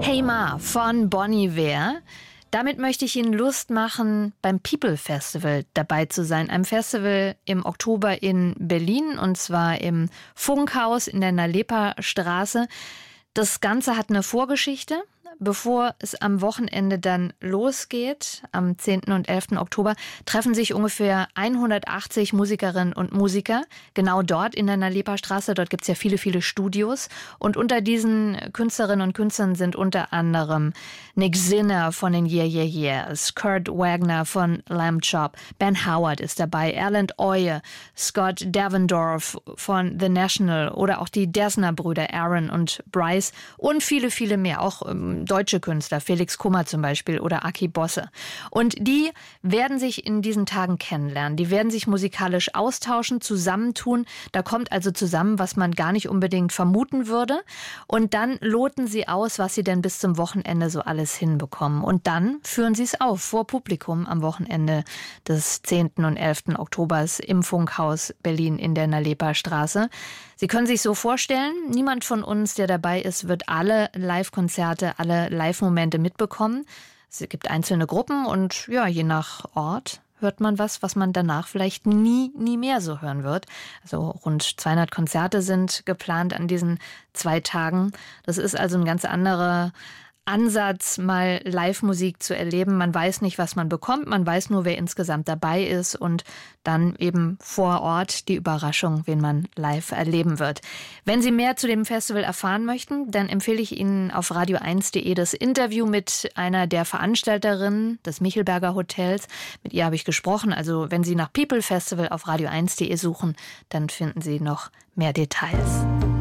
Hey Ma von Bon Iver. Damit möchte ich Ihnen Lust machen, beim People Festival dabei zu sein. Einem Festival im Oktober in Berlin, und zwar im Funkhaus in der Nalepa-Straße. Das Ganze hat eine Vorgeschichte. Bevor es am Wochenende dann losgeht, am 10. und 11. Oktober, treffen sich ungefähr 180 Musikerinnen und Musiker genau dort in der Nalepa-Straße. Dort gibt es ja viele, viele Studios. Und unter diesen Künstlerinnen und Künstlern sind unter anderem Nick Zinner von den Yeah Yeah Yeahs, Kurt Wagner von Lamb Chop, Ben Howard ist dabei, Erland Oye, Scott Davendorf von The National oder auch die Dessner-Brüder Aaron und Bryce und viele, viele mehr, auch deutsche Künstler, Felix Kummer zum Beispiel oder Aki Bosse. Und die werden sich in diesen Tagen kennenlernen. Die werden sich musikalisch austauschen, zusammentun. Da kommt also zusammen, was man gar nicht unbedingt vermuten würde. Und dann loten sie aus, was sie denn bis zum Wochenende so alles hinbekommen. Und dann führen sie es auf vor Publikum am Wochenende des 10. und 11. Oktobers im Funkhaus Berlin in der Nalepa-Straße. Sie können sich so vorstellen, niemand von uns, der dabei ist, wird alle Live-Konzerte, alle Live-Momente mitbekommen. Es gibt einzelne Gruppen und ja, je nach Ort hört man was man danach vielleicht nie mehr so hören wird. Also rund 200 Konzerte sind geplant an diesen 2 Tagen. Das ist also ein ganz anderer Ansatz, mal Live-Musik zu erleben. Man weiß nicht, was man bekommt, man weiß nur, wer insgesamt dabei ist und dann eben vor Ort die Überraschung, wen man live erleben wird. Wenn Sie mehr zu dem Festival erfahren möchten, dann empfehle ich Ihnen auf radio1.de das Interview mit einer der Veranstalterinnen des Michelberger Hotels. Mit ihr habe ich gesprochen. Also wenn Sie nach People Festival auf radio1.de suchen, dann finden Sie noch mehr Details.